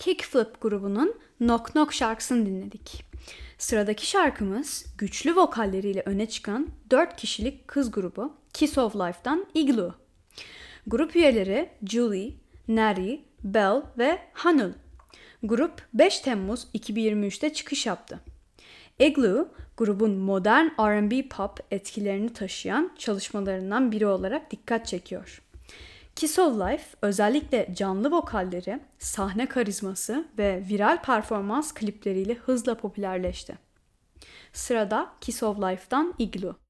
Kickflip grubunun Knock Knock şarkısını dinledik. Sıradaki şarkımız güçlü vokalleriyle öne çıkan 4 kişilik kız grubu Kiss of Life'dan Igloo. Grup üyeleri Julie, Neri, Belle ve Hanul. Grup 5 Temmuz 2023'te çıkış yaptı. Igloo, grubun modern R&B pop etkilerini taşıyan çalışmalarından biri olarak dikkat çekiyor. Kiss of Life özellikle canlı vokalleri, sahne karizması ve viral performans klipleriyle hızla popülerleşti. Sırada Kiss of Life'dan Igloo.